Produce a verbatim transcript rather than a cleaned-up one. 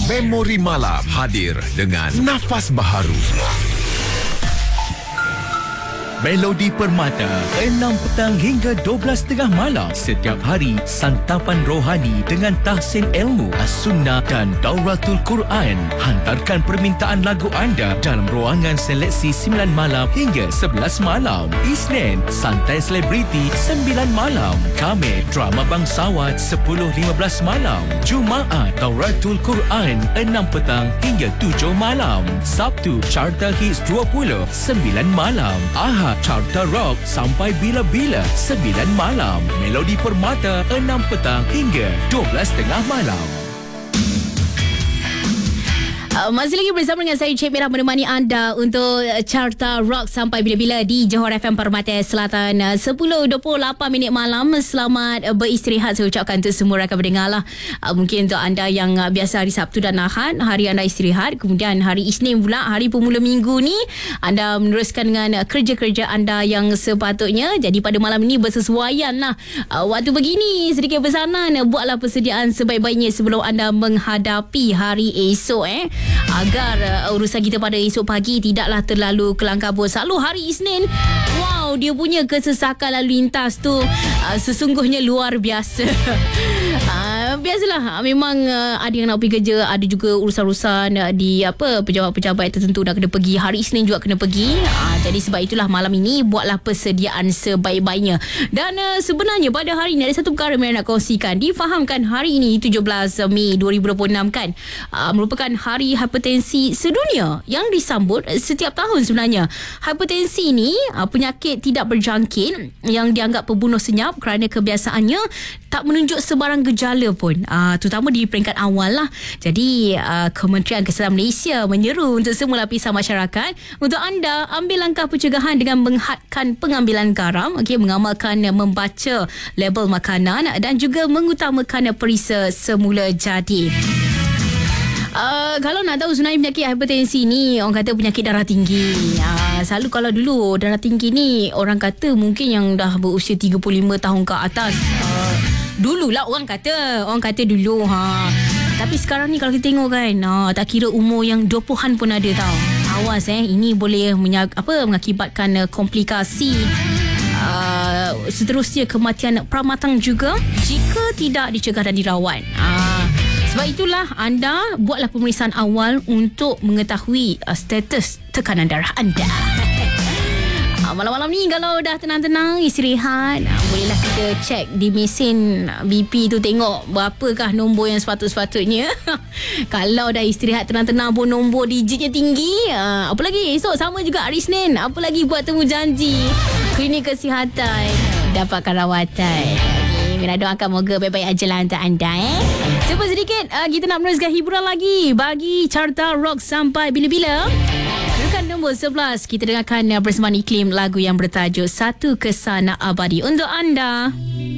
Memori Malam hadir dengan nafas baharu. Melodi Permata, enam petang hingga dua belas tiga puluh malam. Setiap hari, santapan rohani dengan tahsin ilmu, as-sunnah dan Dauratul Quran. Hantarkan permintaan lagu anda dalam ruangan seleksi sembilan malam hingga sebelas malam. Isnin, santai selebriti sembilan malam. Khamis, drama bangsawan sepuluh lima belas malam. Jumaat, Dauratul Quran enam petang hingga tujuh malam. Sabtu, Carta Hits dua puluh sembilan malam. Ahad, Carta Rock sampai bila-bila sembilan malam. Melodi Permata enam petang hingga dua belas tengah malam. Uh, masih lagi bersama dengan saya Cik Merah menemani anda untuk Carta Rock sampai bila-bila di Johor F M Permata Selatan. uh, sepuluh dua puluh lapan minit malam. Selamat uh, beristirahat saya ucapkan untuk semua rakan pendengar lah. uh, Mungkin untuk anda yang uh, biasa hari Sabtu dan Ahad, hari anda istirahat. Kemudian hari Isnin pula, hari pemula minggu ni, anda meneruskan dengan uh, kerja-kerja anda yang sepatutnya. Jadi pada malam ini bersesuaian lah uh, waktu begini, sedikit pesanan. uh, Buatlah persediaan sebaik-baiknya sebelum anda menghadapi hari esok eh agar uh, urusan kita pada esok pagi tidaklah terlalu kelang kabut. Selalu hari Isnin, wow, dia punya kesesakan lalu lintas tu uh, sesungguhnya luar biasa. uh, biasalah, memang uh, ada yang nak pergi kerja, ada juga urusan-urusan uh, di apa pejabat-pejabat tertentu dah kena pergi. Hari Isnin juga kena pergi. uh, jadi sebab itulah malam ini buatlah persediaan sebaik-baiknya. Dan uh, sebenarnya pada hari ini ada satu perkara yang nak kongsikan. Difahamkan hari ini tujuh belas Mei dua ribu dua puluh enam kan, uh, merupakan hari hipertensi sedunia yang disambut setiap tahun sebenarnya. Hipertensi ni uh, penyakit tidak berjangkit yang dianggap pembunuh senyap kerana kebiasaannya tak menunjuk sebarang gejala pun, uh, terutama di peringkat awal lah. Jadi uh, Kementerian Kesihatan Malaysia menyeru untuk semua lapisan masyarakat untuk anda ambil langkah pencegahan dengan menghadkan pengambilan garam, okay, mengamalkan membaca label makanan dan juga mengutamakan periksa semula jadi. Uh, kalau nak tahu sebenarnya penyakit hipertensi ni, orang kata penyakit darah tinggi. Uh, selalu kalau dulu darah tinggi ni orang kata mungkin yang dah berusia tiga puluh lima tahun ke atas. Uh, dululah orang kata, orang kata dulu ha. Tapi sekarang ni kalau kita tengok kan, uh, tak kira umur yang dua puluhan pun ada tau. Awas eh, ini boleh menyak, apa, mengakibatkan uh, komplikasi. Uh, seterusnya kematian pramatang juga jika tidak dicegah dan dirawat. Uh, Sebab itulah anda buatlah pemeriksaan awal untuk mengetahui uh, status tekanan darah anda. uh, Malam-malam ni kalau dah tenang-tenang istirahat, uh, bolehlah kita cek di mesin B P tu, tengok berapakah nombor yang sepatut-sepatutnya. Kalau dah istirahat tenang-tenang pun nombor digitnya tinggi, uh, apa lagi esok sama juga hari Isnin, apa lagi buat temu janji klinik kesihatan, dapatkan rawatan. Mina doakan moga baik-baik aja lah untuk anda eh. Cuba sedikit uh, kita nak meneruskan hiburan lagi bagi Carta Rock sampai bila-bila. Terukan nombor sebelas, kita dengarkan uh, persembahan iklim lagu yang bertajuk Satu Kesan Abadi untuk anda.